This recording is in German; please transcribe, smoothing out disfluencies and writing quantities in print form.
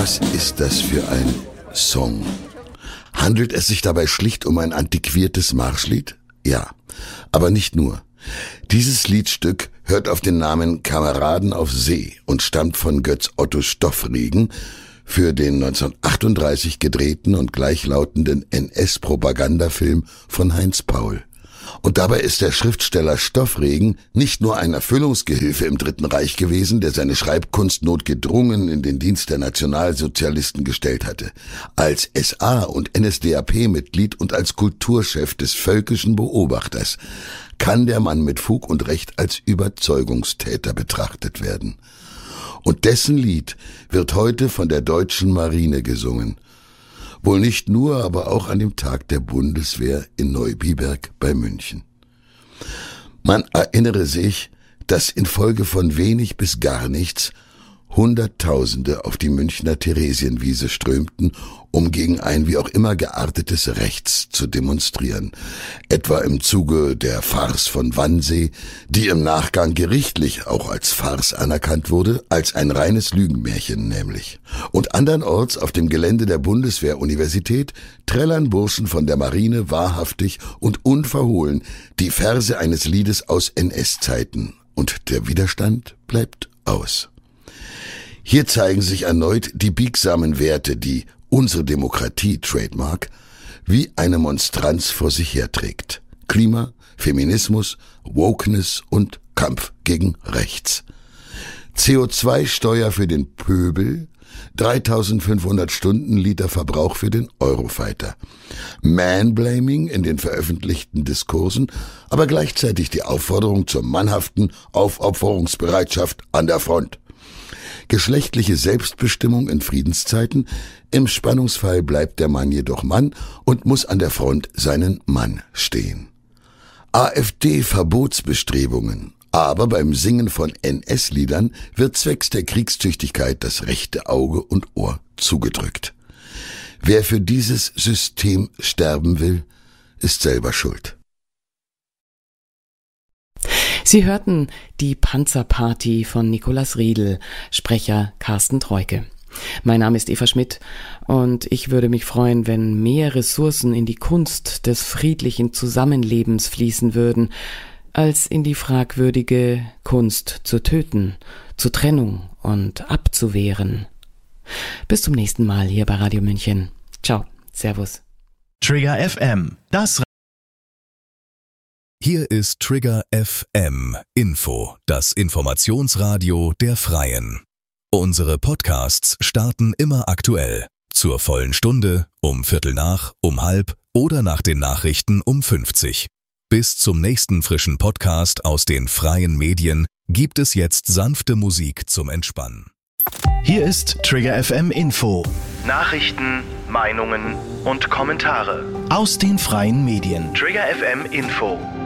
Was ist das für ein Song? Handelt es sich dabei schlicht um ein antiquiertes Marschlied? Ja, aber nicht nur. Dieses Liedstück hört auf den Namen Kameraden auf See und stammt von Götz Otto Stoffregen, für den 1938 gedrehten und gleichlautenden NS-Propagandafilm von Heinz Paul. Und dabei ist der Schriftsteller Stoffregen nicht nur ein Erfüllungsgehilfe im Dritten Reich gewesen, der seine Schreibkunst notgedrungen in den Dienst der Nationalsozialisten gestellt hatte. Als SA- und NSDAP-Mitglied und als Kulturchef des völkischen Beobachters kann der Mann mit Fug und Recht als Überzeugungstäter betrachtet werden. Und dessen Lied wird heute von der deutschen Marine gesungen. Wohl nicht nur, aber auch an dem Tag der Bundeswehr in Neubiberg bei München. Man erinnere sich, dass infolge von wenig bis gar nichts Hunderttausende auf die Münchner Theresienwiese strömten, um gegen ein wie auch immer geartetes Rechts zu demonstrieren. Etwa im Zuge der Farce von Wannsee, die im Nachgang gerichtlich auch als Farce anerkannt wurde, als ein reines Lügenmärchen nämlich. Und andernorts auf dem Gelände der Bundeswehr-Universität trällern Burschen von der Marine wahrhaftig und unverhohlen die Verse eines Liedes aus NS-Zeiten. Und der Widerstand bleibt aus. Hier zeigen sich erneut die biegsamen Werte, die unsere Demokratie, Trademark, wie eine Monstranz vor sich herträgt. Klima, Feminismus, Wokeness und Kampf gegen Rechts. CO2-Steuer für den Pöbel, 3500 Stundenliter Verbrauch für den Eurofighter. Man-Blaming in den veröffentlichten Diskursen, aber gleichzeitig die Aufforderung zur mannhaften Aufopferungsbereitschaft an der Front. Geschlechtliche Selbstbestimmung in Friedenszeiten, im Spannungsfall bleibt der Mann jedoch Mann und muss an der Front seinen Mann stehen. AfD-Verbotsbestrebungen, aber beim Singen von NS-Liedern wird zwecks der Kriegstüchtigkeit das rechte Auge und Ohr zugedrückt. Wer für dieses System sterben will, ist selber schuld. Sie hörten die Panzerparty von Nikolaus Riedl, Sprecher Carsten Treuke. Mein Name ist Eva Schmidt und ich würde mich freuen, wenn mehr Ressourcen in die Kunst des friedlichen Zusammenlebens fließen würden, als in die fragwürdige Kunst zu töten, zur Trennung und abzuwehren. Bis zum nächsten Mal hier bei Radio München. Ciao, Servus. Trigger FM, das Hier ist Trigger FM Info, das Informationsradio der Freien. Unsere Podcasts starten immer aktuell. Zur vollen Stunde, um 15:15, um 16:30 oder nach den Nachrichten um 50. Bis zum nächsten frischen Podcast aus den freien Medien gibt es jetzt sanfte Musik zum Entspannen. Hier ist Trigger FM Info. Nachrichten, Meinungen und Kommentare aus den freien Medien. Trigger FM Info.